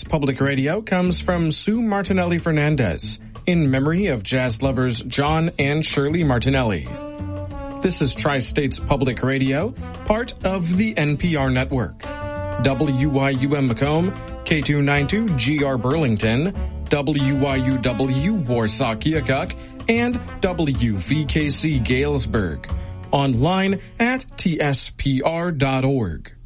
Public Radio comes from Sue Martinelli Fernandez, in memory of jazz lovers John and Shirley Martinelli. This is Tri-States Public Radio, part of the NPR network. WYUM Macomb, K292 GR Burlington, WYUW Warsaw Keokuk, and WVKC Galesburg. Online at tspr.org.